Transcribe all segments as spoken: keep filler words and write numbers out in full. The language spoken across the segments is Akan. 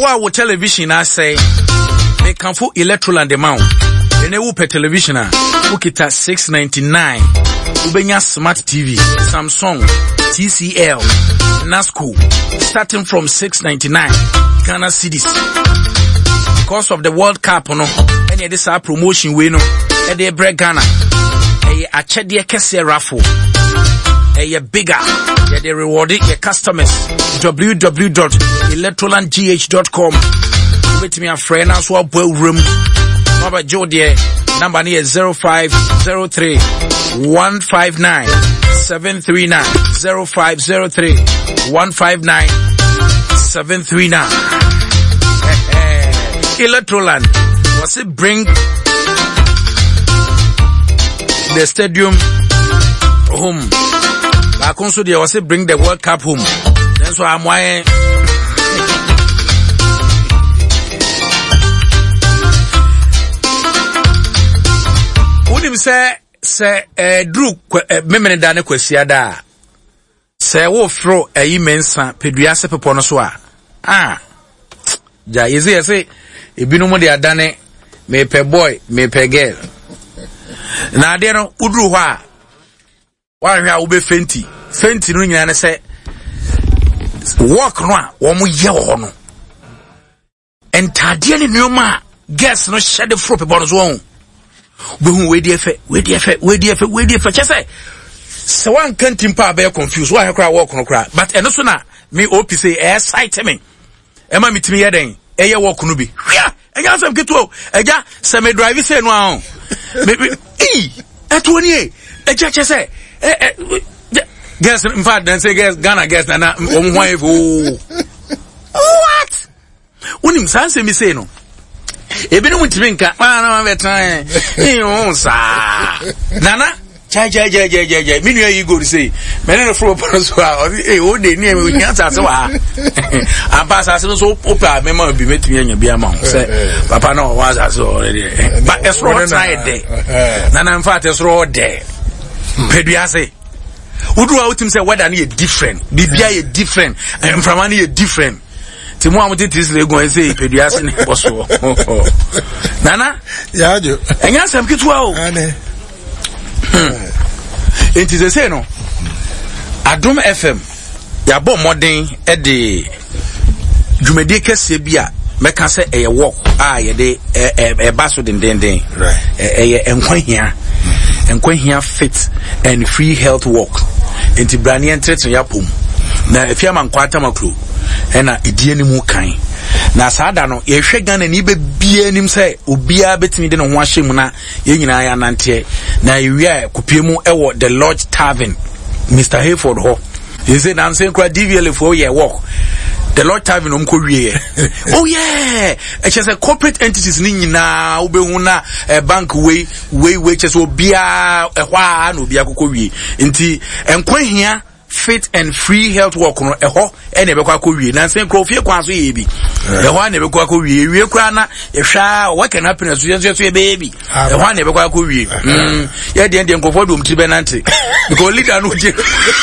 wa wo television I say me kanfo Electroland amount ene wo pe television a wo kita six ninety-nine ubenya smart T V Samsung T C L Nasco starting from six ninety-nine Ghana cedis because of the World Cup no any this our promotion we no e dey break Ghana e a chede kese raffle e bigger yeah, they reward it your customers w w w dot electroland g h dot com with me a friend as well boy room number Jodie number near zero five zero three one five nine seven three nine zero five zero three one five nine seven three nine Electroland was it bring the stadium home. I also they was bring the World Cup home. That's why I'm why. What him say? Say, eh, Drew, me me dane kwesi ada. Say wo fro eyi mensa pedua se pepo no so a. Ah. Ja yezi yesi ebinom de adane me pe boy, me pe girl. Na ade no udru ho a. Wa hwa wo be fenti. Fenti no nyina ne se walk no a wo mo ye wo no. Entade ne nyoma guess no shade fro pepo no so won. Behu we dey fe we dey fe we dey fe we dey fe chese se wan kan timpa be confused why kra work no kra but eno so na me op say e site me e ma mitimi ye den e ye work no bi hia enya sam keto eja se me drive say no a me e eto ni e eja chese e guess in fact then say guess Ghana guess na na o mo hwan e what unim sanse mi say no ebi no mutimi nka ma na ma betan eh o sa nana chai chai chai chai chai me nua yi go say me no fro pon so a eh o de ni e me nya ta se wa ampa sa se so opa me ma bi metimi anya bi ama say papa no wa sa so already but esro try there nana in fact esro there pedua say udu a utim say weather na different bibia ye different and from an ye different Timu amuti tisle go and say peduase ne boso. Nana? Ya jo. Enya sam kitwa o. Ane. Enti se say no. Adom F M. Ya bo modern e de dwumade kese bia meka se eye work ah ye de e baso den den den. Right. Eye enkwahia. Enkwahia fit and free health work. Enti brani entreto ya pom. Na efiama nkwata makro. Ena edie ni mu kan na saada no ye hwe Ghana ni be bia nim se obia betimi de no ho ahyem na ye nyina ya nante na ewia kopiemu ewo the Lodge Tavern Mister Hayford ho ye say na nsen kra D V L for ye work the Lodge Tavern om ko wie oh yeah e che say corporate entities ni nyina obehu na eh, bank we we we che so obia ehwa na obia kokko wie nti enkwahia fit and free health work no eho e na ebekwa ko wie na sen kro fie kwa so ye bi eho na ebekwa ko wie wie kra na ehwa what can happen so ye so ye baby eho na ebekwa ko wie mm ye de de nkofo dum ti benante because leader no je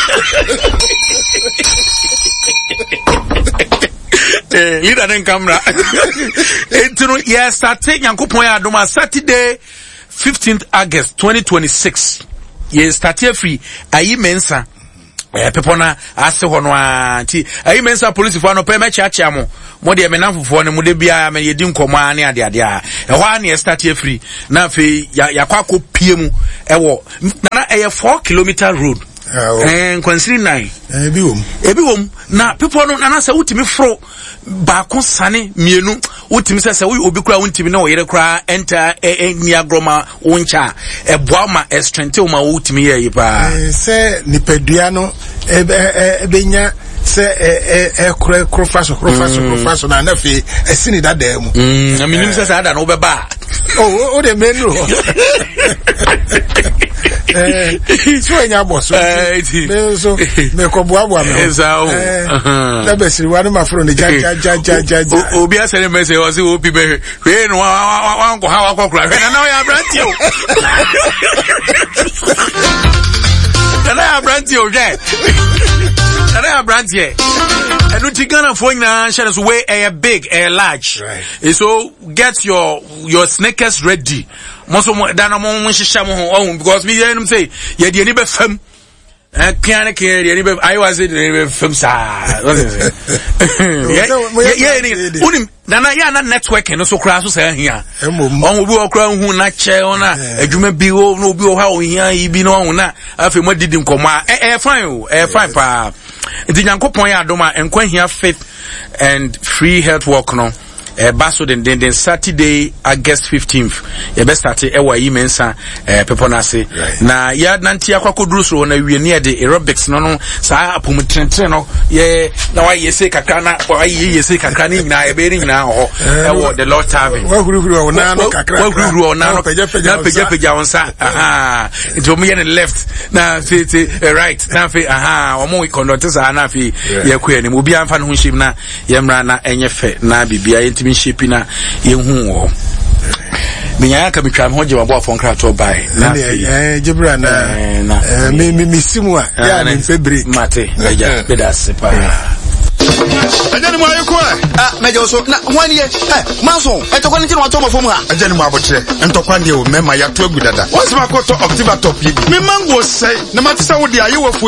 eh leader den camera entino ye start yankopon ya adoma Saturday fifteenth August twenty twenty-six ye start free ayi mensa eh people na ase ho no anti ayi mensa police fo no pe me chiachia mo mo de me nanfofo ne mo de bia me yedi nkomo ane ade ade a e ho ane start free na fe yakwa ko pie mu e wo na e four kilometer road eh kwansiri nine eh bi wom e bi wom na people no na say utimi fro ba ko sane mienu utimi say say obi kura untimi na wo yere kura enter ni agroma woncha e boa ma e strength o ma utimi ye pa eh say nipadua no e benya say e e kura kura faso kura faso kura faso na na fe esini da da mu mm na minim say say da no be ba oh o de menu eh so enya boss eh so me ko boa boa me ezao na besiri wa no mafro ne ja ja ja ja ja obi asere message o se obi be we no wa nko ha wa kokura we na na ya branti o na ya branti o je And I brand here. And you Ghana for na shares way a big, a large. Right. So get your your sneakers ready. Most of them dana mo shisha because me hear them say yeah the any fem. And can I I was it from sa. Yeah, yeah, yeah. Nana ya na networking so kra so say here. On obi okra hu na che ona adwuma bi o no obi o ha o hia yi bi no na afi mo didi nkoma eh fine o eh fine pa. Nti Nyankopon ya adoma enkwa hia faith and free health work no. Eh baso den den Saturday August fifteenth ye be start e wa yi mensa eh pepo na se na ya nanti akwakoduru so na wie ne de aerobics no no sa apom trentre no ye na wa yese kakra na wa yese kakra ni nyina e be ni nyina ho e wo the Lord Tavern wa hururu ona no kakra wa hururu ona no peja peja peja onsa aha nti mo ye ne left na fi fi right na fi aha o mo conduct sa na fi ye kwa ni mo bi amfa no ho shim na ye mra na enye fe na bibia min shapina yenhu wo minya ka mitwa me hoje mabo afon kra to bai na eh jibra na me me misimu a ya me febre mate meja beda sepa ajani mo ayeko ah meja so na wani eh maso e to kwani ti no to mo fom ha ajani mo abotre ntokwa de o mema ya to agudada what's my quote October top yi me mango say na matisa wo de ayewo